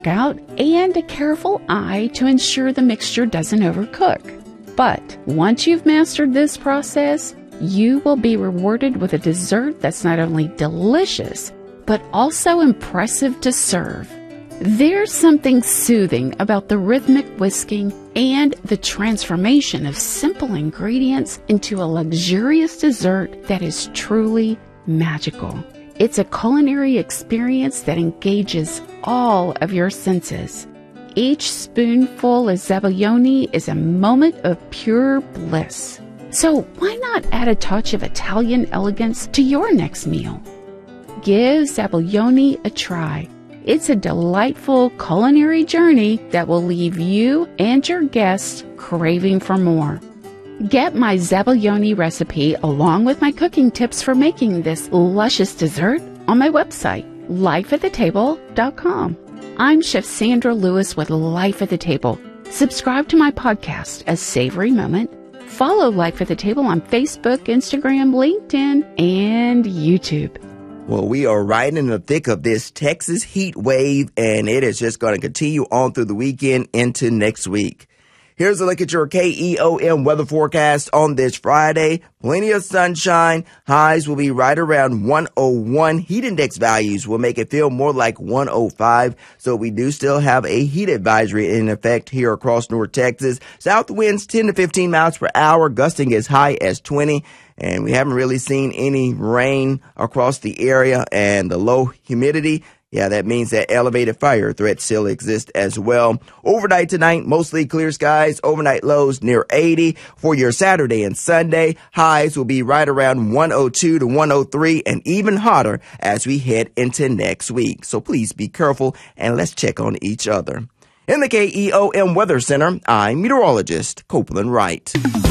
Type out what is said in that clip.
out and a careful eye to ensure the mixture doesn't overcook. But once you've mastered this process, you will be rewarded with a dessert that's not only delicious, but also impressive to serve. There's something soothing about the rhythmic whisking and the transformation of simple ingredients into a luxurious dessert that is truly magical. It's a culinary experience that engages all of your senses. Each spoonful of Zabaione is a moment of pure bliss. So why not add a touch of Italian elegance to your next meal? Give Zabaione a try. It's a delightful culinary journey that will leave you and your guests craving for more. Get my Zabaione recipe along with my cooking tips for making this luscious dessert on my website, lifeatthetable.com. I'm Chef Sandra Lewis with Life at the Table. Subscribe to my podcast, A Savory Moment. Follow Life at the Table on Facebook, Instagram, LinkedIn, and YouTube. Well, we are right in the thick of this Texas heat wave, and it is just going to continue on through the weekend into next week. Here's a look at your KEOM weather forecast on this Friday. Plenty of sunshine. Highs will be right around 101. Heat index values will make it feel more like 105. So we do still have a heat advisory in effect here across North Texas. South winds 10 to 15 miles per hour, gusting as high as 20. And we haven't really seen any rain across the area, and the low humidity, yeah, that means that elevated fire threats still exist as well. Overnight tonight, mostly clear skies. Overnight lows near 80. For your Saturday and Sunday, highs will be right around 102 to 103 and even hotter as we head into next week. So please be careful and let's check on each other. In the KEOM Weather Center, I'm meteorologist Copeland Wright.